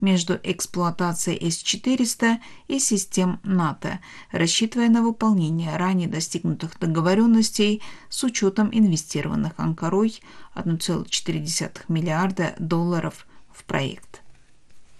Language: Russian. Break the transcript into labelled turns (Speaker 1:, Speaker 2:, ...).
Speaker 1: между эксплуатацией С-400 и систем НАТО, рассчитывая на выполнение ранее достигнутых договоренностей с учетом инвестированных Анкарой $1,4 миллиарда в проект.